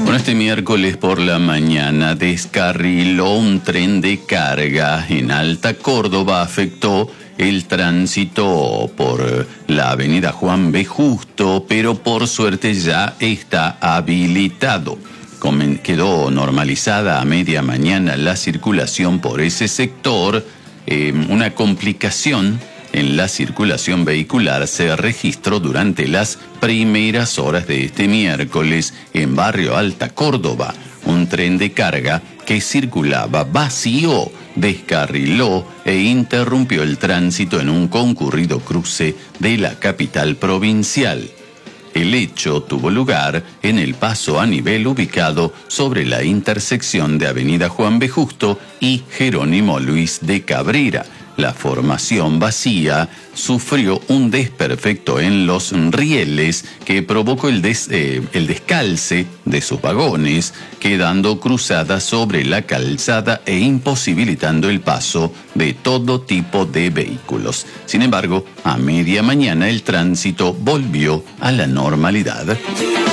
Bueno, este miércoles por la mañana descarriló un tren de carga en Alta Córdoba, afectó el tránsito por la avenida Juan B. Justo, pero por suerte ya está habilitado. Quedó normalizada a media mañana la circulación por ese sector. Una complicación en la circulación vehicular se registró durante las primeras horas de este miércoles en Barrio Alta Córdoba. Un tren de carga que circulaba vacío descarriló e interrumpió el tránsito en un concurrido cruce de la capital provincial. El hecho tuvo lugar en el paso a nivel ubicado sobre la intersección de Avenida Juan B. Justo y Jerónimo Luis de Cabrera. La formación vacía sufrió un desperfecto en los rieles que provocó el descalce de sus vagones, quedando cruzada sobre la calzada e imposibilitando el paso de todo tipo de vehículos. Sin embargo, a media mañana el tránsito volvió a la normalidad.